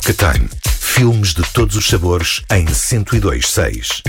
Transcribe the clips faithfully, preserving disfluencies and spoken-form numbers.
Pipoca Time. Filmes de todos os sabores em cento e dois seis.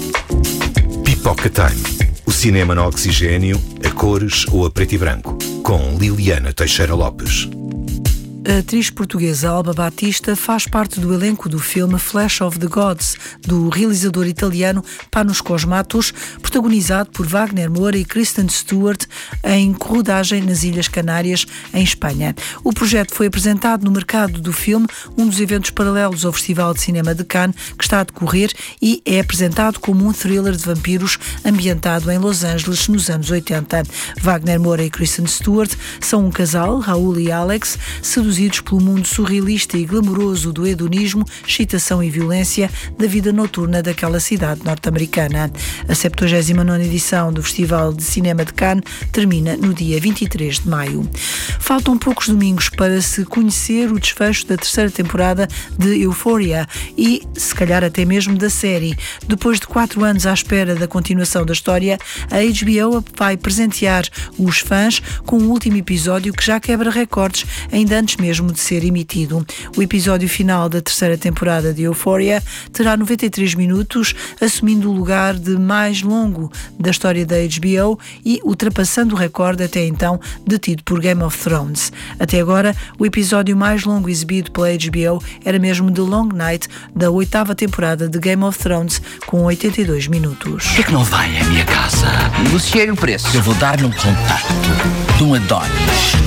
Pipoca Time. O cinema no oxigênio, a cores ou a preto e branco. Com Liliana Teixeira Lopes. A atriz portuguesa Alba Batista faz parte do elenco do filme Flash of the Gods, do realizador italiano Panos Cosmatos, protagonizado por Wagner Moura e Kristen Stewart, em rodagem nas Ilhas Canárias, em Espanha. O projeto foi apresentado no mercado do filme, um dos eventos paralelos ao Festival de Cinema de Cannes, que está a decorrer, e é apresentado como um thriller de vampiros ambientado em Los Angeles nos anos oitenta. Wagner Moura e Kristen Stewart são um casal, Raul e Alex, seduzidos pelo mundo surrealista e glamouroso do hedonismo, excitação e violência da vida noturna daquela cidade norte-americana. A septuagésima nona edição do Festival de Cinema de Cannes termina no dia vinte e três de maio. Faltam poucos domingos para se conhecer o desfecho da terceira temporada de Euphoria e, se calhar até mesmo da série. Depois de quatro anos à espera da continuação da história, a H B O vai presentear os fãs com o último episódio que já quebra recordes ainda antes mesmo mesmo de ser emitido. O episódio final da terceira temporada de Euphoria terá noventa e três minutos, assumindo o lugar de mais longo da história da H B O e ultrapassando o recorde até então detido por Game of Thrones. Até agora, o episódio mais longo exibido pela H B O era mesmo The Long Night, da oitava temporada de Game of Thrones, com oitenta e dois minutos. Por que é que não vai à minha casa? Negociei o preço. Eu vou dar-lhe um contacto de um Adonis.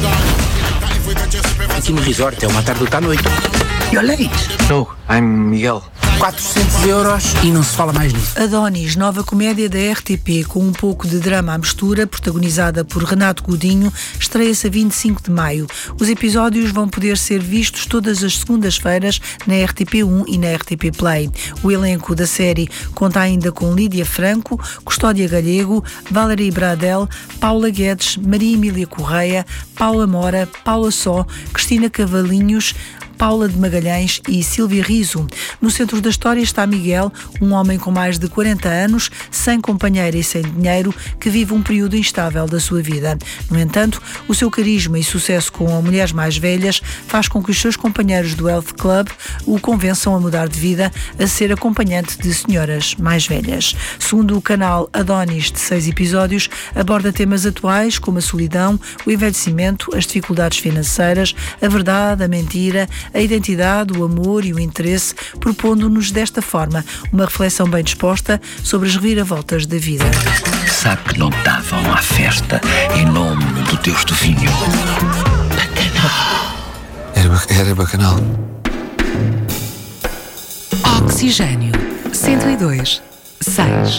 Aqui no resort é uma tarde à noite. You're late. No, I'm Miguel. quatrocentos euros e não se fala mais nisso. Adonis, nova comédia da R T P com um pouco de drama à mistura, protagonizada por Renato Godinho, estreia-se a vinte e cinco de maio. Os episódios vão poder ser vistos todas as segundas-feiras na R T P um e na R T P Play. O elenco da série conta ainda com Lídia Franco, Custódia Galego, Valerie Bradel, Paula Guedes, Maria Emília Correia, Paula Mora, Paula Só, Cristina Cavalinhos, Paula de Magalhães e Silvia Riso. No centro da história está Miguel, um homem com mais de quarenta anos, sem companheira e sem dinheiro, que vive um período instável da sua vida. No entanto, o seu carisma e sucesso com mulheres mais velhas faz com que os seus companheiros do Health Club o convençam a mudar de vida, a ser acompanhante de senhoras mais velhas. Segundo o canal Adonis, de seis episódios, aborda temas atuais como a solidão, o envelhecimento, as dificuldades financeiras, a verdade, a mentira, a identidade, o amor e o interesse, propondo-nos desta forma uma reflexão bem disposta sobre as reviravoltas da vida. Sabe que não davam à festa em nome do Deus do vinho? Bacanal. Era, era bacanal. Oxigênio cento e dois seis.